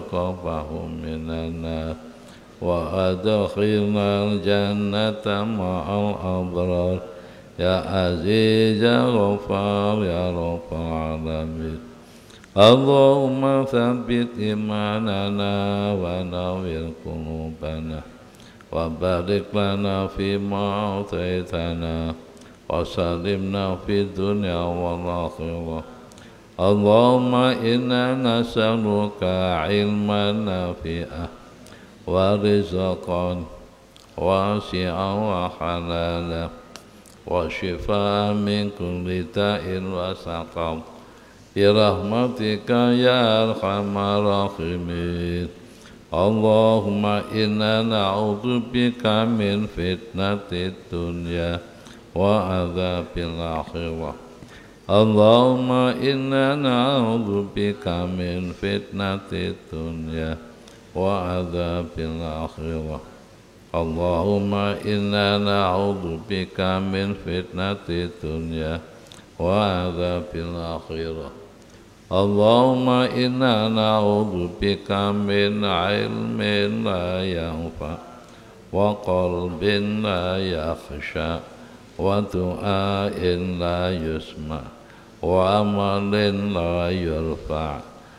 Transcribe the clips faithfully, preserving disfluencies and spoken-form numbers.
رقبهم من النار وأدخلنا الجنة مع الأبرار يا عزيز يا غفار يا رب العالمين. اللهم ثبت إيماننا ونور قلوبنا وبارك لنا فيما أعطيتنا وسلمنا في الدنيا والآخرة. اللهم إنا نسألك علما نافعا ورزقا واسعا وحلالا وشفاء من كل داء وسقم برحمتك يا أرحم الراحمين. اللهم إنا نعوذ بك من فتنة الدنيا وعذاب الآخرة. اللهم إنا نعوذ بك من فتنة الدنيا وعذاب الآخرة. اللهم إنا نعوذ بك من فتنة الدنيا وعذاب الآخرة. اللهم إنا نعوذ بك من علم لا ينفع وقلب لا يخشى ودعاء لا يسمع وعمل لا يرفع.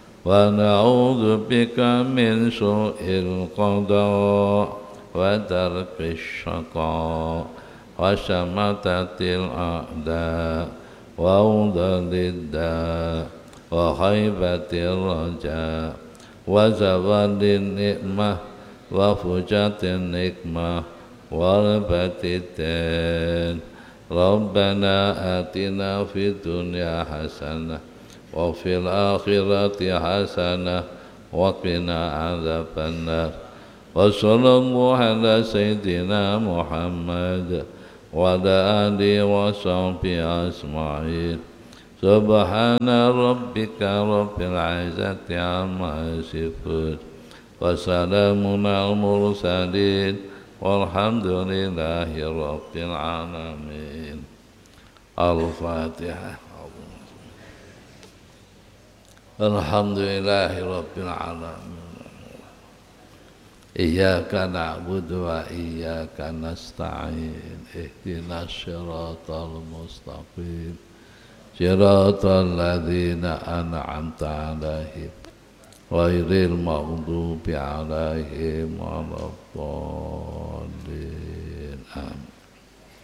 ونعوذ بك من سوء القضاء ودرك الشقاء وشماتة الأعداء وعضل الداء وخيبة الرجاء وزوال النعمة وفجاة النقمة وربة الدين. ربنا آتنا في الدنيا حسنة وفي الآخرة حسنة وقنا عذاب النار. وصلى الله على سيدنا محمد وعلى آله وصحبه أجمعين. سبحان ربك رب العزة عما يصفون وسلام على المرسلين والحمد لله رب العالمين. الفاتحة. الحمد لله رب العالمين. إياك نعبد وإياك نستعين اهدنا الصراط المستقيم صراط الذين أنعمت عليهم غير المغضوب عليهم ولا الضالين. آمين.